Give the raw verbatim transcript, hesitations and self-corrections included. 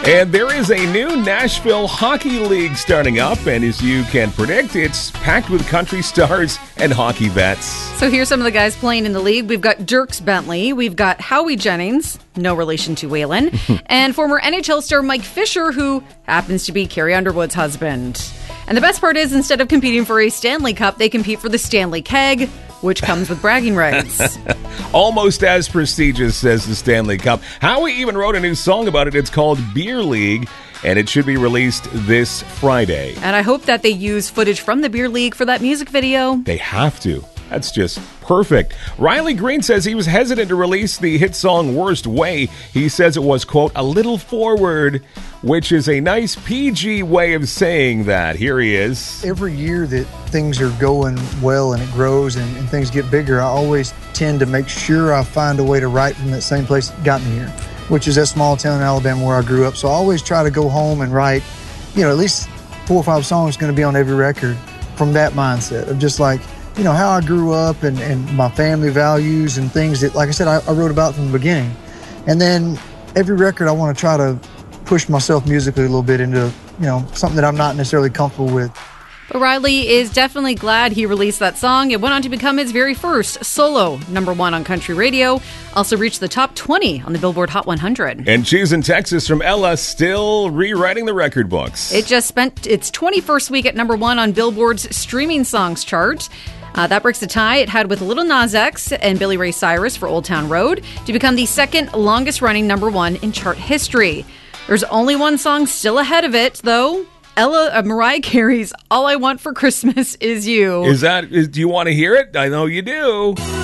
And there is a new Nashville Hockey League starting up, and as you can predict, it's packed with country stars and hockey vets. So here's some of the guys playing in the league. We've got Dierks Bentley, we've got Howie Jennings, no relation to Waylon, and former N H L star Mike Fisher, who happens to be Carrie Underwood's husband. And the best part is, instead of competing for a Stanley Cup, they compete for the Stanley Keg, which comes with bragging rights. Almost as prestigious as the Stanley Cup. Howie even wrote a new song about it. It's called Beer League, and it should be released this Friday. And I hope that they use footage from the Beer League for that music video. They have to. That's just perfect. Riley Green says he was hesitant to release the hit song Worst Way. He says it was, quote, a little forward, which is a nice P G way of saying that. Here he is. Every year that things are going well and it grows and, and things get bigger, I always tend to make sure I find a way to write from that same place that got me here, which is that small town in Alabama where I grew up. So I always try to go home and write, you know, at least four or five songs going to be on every record from that mindset of just like, you know, how I grew up and, and my family values and things that, like I said, I, I wrote about from the beginning. And then every record I want to try to push myself musically a little bit into, you know, something that I'm not necessarily comfortable with. But Riley is definitely glad he released that song. It went on to become his very first solo number one on country radio. Also reached the top twenty on the Billboard Hot one hundred. And she's in Texas from Ella, still rewriting the record books. It just spent its twenty-first week at number one on Billboard's streaming songs chart. Uh, that breaks the tie it had with Lil Nas X and Billy Ray Cyrus for Old Town Road to become the second longest running number one in chart history. There's only one song still ahead of it, though. Ella, uh, Mariah Carey's All I Want for Christmas Is You. Is that, is, do you want to hear it? I know you do.